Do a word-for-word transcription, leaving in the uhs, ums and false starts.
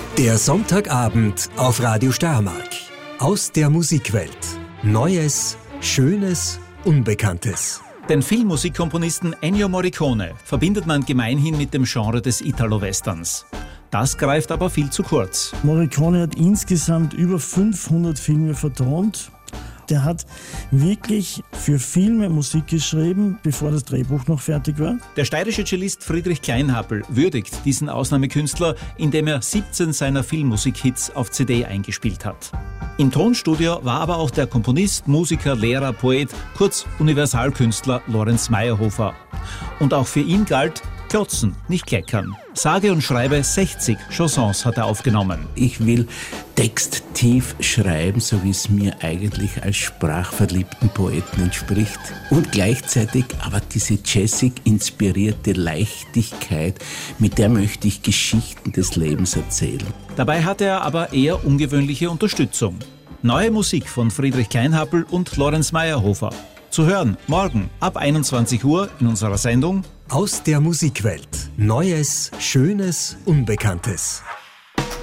Der Sonntagabend auf Radio Steiermark. Aus der Musikwelt. Neues, Schönes, Unbekanntes. Den Filmmusikkomponisten Ennio Morricone verbindet man gemeinhin mit dem Genre des Italo-Westerns. Das greift aber viel zu kurz. Morricone hat insgesamt über fünfhundert Filme vertont. Der hat wirklich für Filme Musik geschrieben, bevor das Drehbuch noch fertig war. Der steirische Cellist Friedrich Kleinhappel würdigt diesen Ausnahmekünstler, indem er siebzehn seiner Filmmusik-Hits auf C D eingespielt hat. Im Tonstudio war aber auch der Komponist, Musiker, Lehrer, Poet, kurz Universalkünstler Lorenz Mayerhofer. Und auch für ihn galt: Klotzen, nicht kleckern. Sage und schreibe sechzig Chansons hat er aufgenommen. Ich will texttief schreiben, so wie es mir eigentlich als sprachverliebten Poeten entspricht. Und gleichzeitig aber diese jazzig inspirierte Leichtigkeit, mit der möchte ich Geschichten des Lebens erzählen. Dabei hatte er aber eher ungewöhnliche Unterstützung. Neue Musik von Friedrich Kleinhappel und Lorenz Mayerhofer. Zu hören morgen ab einundzwanzig Uhr in unserer Sendung Aus der Musikwelt. Neues, Schönes, Unbekanntes.